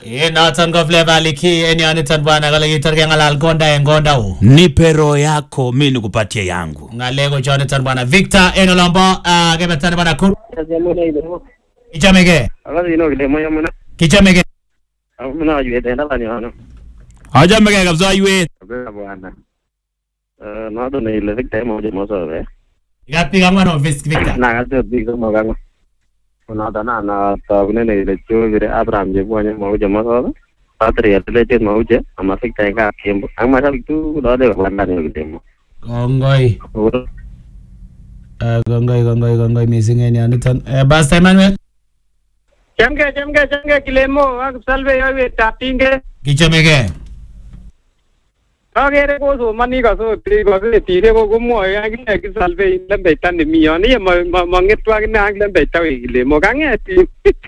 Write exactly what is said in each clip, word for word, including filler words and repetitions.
Eh, noton ko Flavor Liki en yoniton bwana kale kitor kengalal konda en konda u. Nipe roho yako mimi nikupatie yangu. Ngalego choniton bwana Victor en olombo uh, kebetan bwana kur. Kichomege. Akasino kile moyo mna. Kichomege. Mna ajue tena bani wana. Hajamege kabisa aywe. Bwana. Eh, no do ne ile Victor moja mosawe. Gapi kama Victor. Na gato bigo maganga. Kuna dana na tabune ne ile chuvire Abraham je bwanya moja mosawe. Patri atleje moja ama Victor ka kembo. Ama sabi tu do de wanda ne demo. Gongoi. Eh gongoi gongoi gongoi missing en yoniton. Eh Basta Emmanuel. Chamge chamge chamge kilemo ak salve yawe tapinge. Kichomege. Agere ko so mani ka so ti ko se tire ko ko mo ya ki ki salve lembe tan mi yo ni ma ma ngetwa ki na lembe tawi kilemo ka ngeti.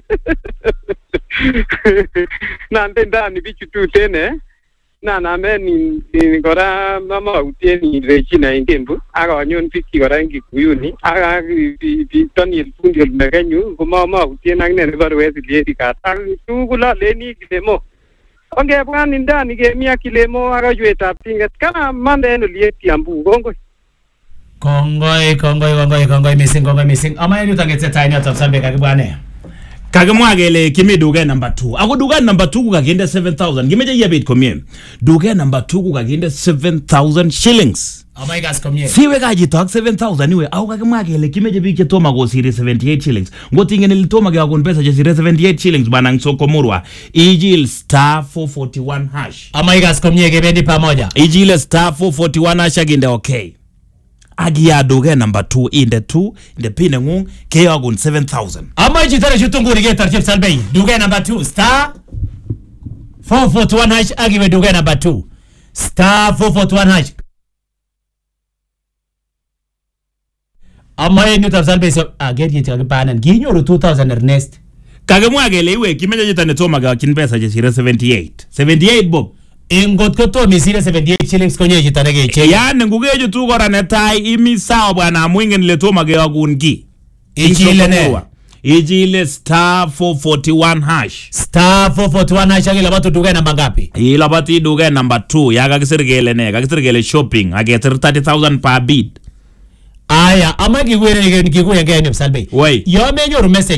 Na ndenda ni bichu tu tene. Na na me ni ni gora mama utie ni Regina Ingembu aga nyon piki gora ngi kuyuni aga bi toni fundio meganyu ko mama utie na ne gora wesi ledi ka ta tu kula leni kilemo onge bwana ndani ge mia kilemo aga jueta pinga kana mande no lieti ambu gongo Kongoi kongoi kongoi kongoi missing kongoi missing ama yenu tangetse tiny out of salbe kakibwane. Kagemwa gele kimi duga number two. Ako duga number two kukagende seven thousand. Gimeje yabit komye. Duga number two kukagende seven thousand shillings. Ama igas komye. Siwe kaji talk seven thousand niwe. Ako kagemwa gele kimeje bike toma go siri seventy-eight shillings. Ngoti ngene litoma ge akon pesa je siri seventy-eight shillings banang soko murwa. Ijil star four forty-one hash. Ama igas komye gebendi pamoja. Ijil star four forty-one hash aginde okay. Agia duga number two in the two in the pin ngung ke agun seven thousand. Ama jitare shutunguri ge tarchip salbe. Duga number two star four forty-one hash agiwe duga number two. Star four forty-one hash. Ama yenu taf salbe so ageri yeti panan. Ginyoru two thousand Ernest. Kagemwa gele iwe kimeje jitane toma ga kin pesa je sire seventy-eight. seventy-eight bob. Ingot ko to misire seventy-eight shillings konye jitanege che. Yani ngugejo tu gora netai imi sawa bwana mwingi niletoma ge agungi. Ijile ne. Ijile star four forty-one hash. Star four forty-one hash agila batu duga namba ngapi? Ila batu duga number two ya kakisirgele ne kakisirgele shopping agetir thirty thousand per bid. Aya ama kigwere kigwere ngene msalbe. Wait. Yo menyoru message